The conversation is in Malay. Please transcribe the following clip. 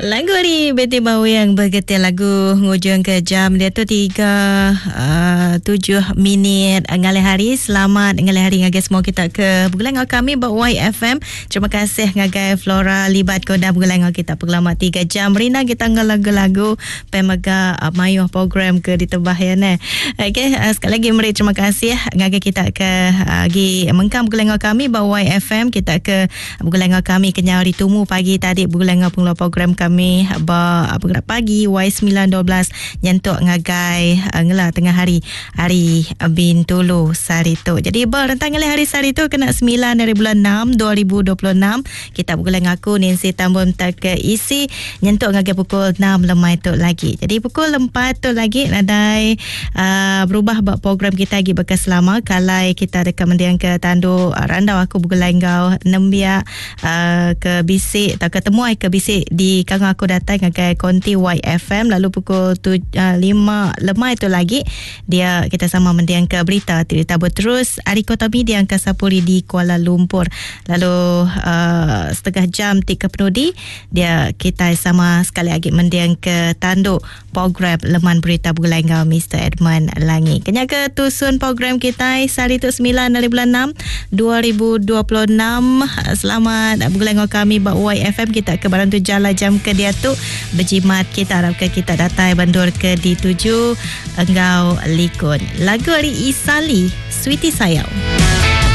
Lagu ni Betty Bau yang bergetir lagu ngujung ke jam dia tu 7 minit ngalih hari. Selamat ngalih hari ngagai semua kita ke bergulang kami buat YFM. Terima kasih ngagai Flora libat ko dah bergulang kita pengalaman 3 jam. Rina kita lagu-lagu pemaga mayuh program ke ditebah ya ne. Okey, sekali lagi meri terima kasih ngagai kita ke gi mengkam bergulang kami buat YFM kita ke bergulang kami kenyau ditumu pagi tadi bergulang pengeluar program kami bergerak pagi Y912 nyentuk ngagai ngela tengah hari Bintulu Sarito. Jadi berentang ngelih hari Sarito kena 9 dari bulan 6 2026 kita bergulang aku Nancy Tambun tak ke isi nyentuk ngagai pukul 6 lemai tu lagi. Jadi pukul 4 tu lagi nadai berubah buat program kita lagi bekas lama kalai kita dekat mendiang ke tandu randau aku bergulang kau nembia ke bisik atau ketemuai ke bisik di kang aku datang ngagai konti YFM lalu pukul 5 lemai tu lagi dia kita sama mendiang ke berita berterus Ariko Tomi di Angka Sapuri di Kuala Lumpur lalu setengah jam 3 penudi dia kita sama sekali lagi mendiang ke tanduk program leman berita bulan kau Mr. Edmund Langi kena ke tusun program kita hari tu 9 dari bulan 6 2026 selamat bulan kami buat YFM kita ke Barantu Jala jam ke dia tu berjimat kita harapkan kita datang bandur ke di 7 Enggau Likun lagu hari Isali Sweetie Sayang.